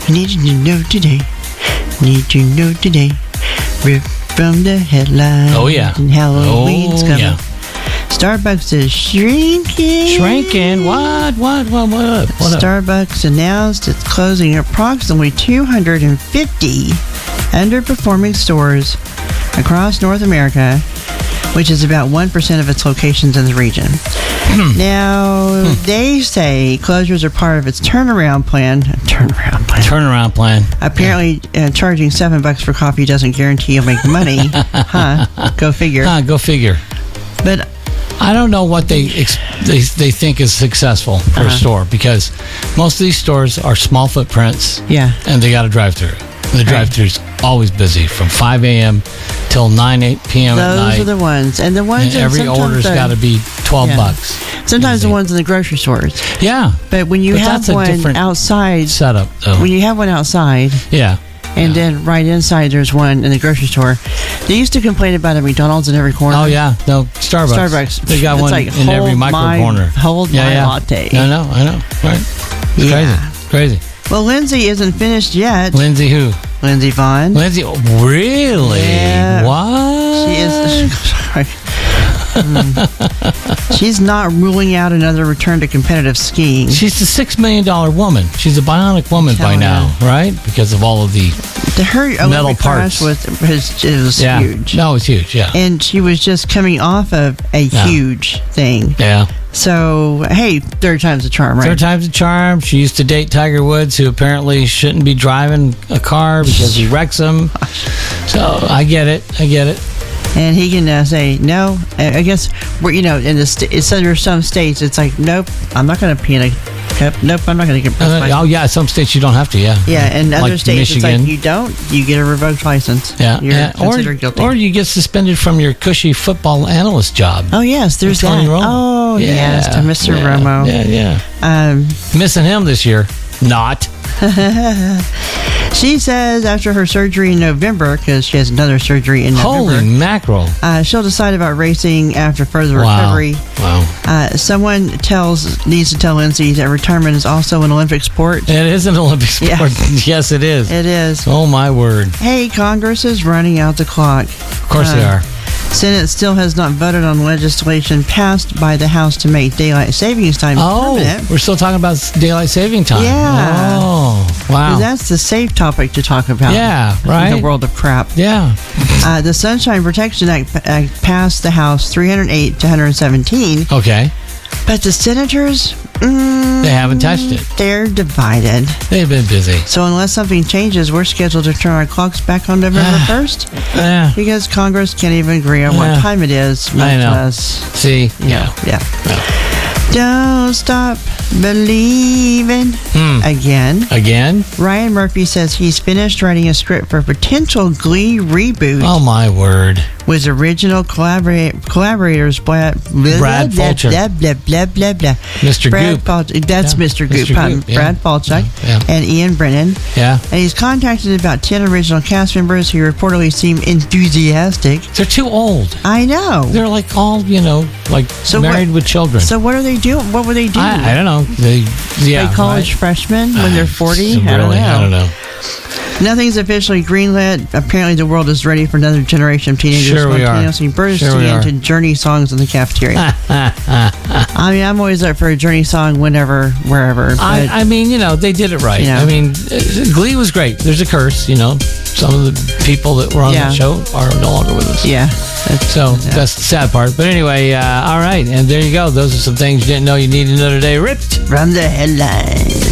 Need to know today. Need to know today. Rip from the headlines. Oh, yeah. And Halloween's coming. Yeah. Starbucks is shrinking. Shrinking? What? What up? Starbucks announced it's closing approximately 250 underperforming stores across North America, which is about 1% of its locations in the region. Now, they say closures are part of its turnaround plan. Turnaround plan. Apparently, charging $7 for coffee doesn't guarantee you'll make money. Go figure. Go figure. But I don't know what they think is successful for a store, because most of these stores are small footprints. Yeah. And they got a drive-through. The drive-thru's always busy from 5 a.m. till 8 p.m. at night. Those are the ones. And the ones and every order's got to be $12. Sometimes the ones in the grocery stores. Yeah. But when you have one outside setup, though. When you have one outside, and then right inside there's one in the grocery store. They used to complain about a McDonald's in every corner. Oh yeah, no, Starbucks. They got one like, in every micro corner. Hold my latte. I know. Right? It's crazy. Well, Lindsay isn't finished yet. Lindsay who? Lindsay Vonn. Lindsay, really? Yeah. What? She is. She's not ruling out another return to competitive skiing. She's the $6 million woman. She's a bionic woman by now, right? Because of all of the her metal parts. Was huge. No, it's huge, yeah. And she was just coming off of a huge thing. Yeah. So, hey, third time's a charm, right? Third time's a charm. She used to date Tiger Woods, who apparently shouldn't be driving a car because he wrecks them. So, I get it. And he can say, no, I guess, we're, in the there's some states, it's like, nope, I'm not going to pee in a cup. Nope, I'm not going to get oh, yeah, some states you don't have to, Yeah, and other like states, Michigan. It's like, you get a revoked license. Yeah, You're considered guilty. Or you get suspended from your cushy football analyst job. Oh, yes, there's that. Romo. Oh, yes, to Mr. Romo. Yeah. Missing him this year. Not. She says after her surgery in November, because she has another surgery in November. Holy mackerel. She'll decide about racing after further recovery. Wow. Someone needs to tell Lindsay that retirement is also an Olympic sport. It is an Olympic sport. Yeah. Yes, it is. It is. Oh, my word. Hey, Congress is running out the clock. Of course they are. Senate still has not voted on legislation passed by the House to make daylight savings time permanent. We're still talking about daylight saving time. Yeah. Oh, wow. That's the safe topic to talk about. Yeah, right. In the world of crap. Yeah. The Sunshine Protection Act passed the House 308 to 117. Okay. But the senators, they haven't touched it. They're divided. They've been busy. So unless something changes, we're scheduled to turn our clocks back on November 1st. Yeah. Because Congress can't even agree on what time it is. I know. See? Yeah. Don't stop believing. Again? Ryan Murphy says he's finished writing a script for a potential Glee reboot. Oh, my word. With original collaborators Brad Falchuk. Mr. Goop. That's Mr. Goop. Brad Falchuk and Ian Brennan. Yeah. And he's contacted about 10 original cast members who reportedly seem enthusiastic. They're too old. I know. They're like all, married with children. So what are they doing? What would they do? I don't know. They college freshmen when they're 40? I don't know. Nothing's officially greenlit. Apparently, the world is ready for another generation of teenagers spontaneously bursting into Journey songs in the cafeteria. I mean, I'm always up for a Journey song whenever, wherever. I mean, they did it right. I mean, Glee was great. There's a curse, Some of the people that were on the show are no longer with us. Yeah. That's the sad part. But anyway, all right. And there you go. Those are some things you didn't know you needed another day ripped from the headlines.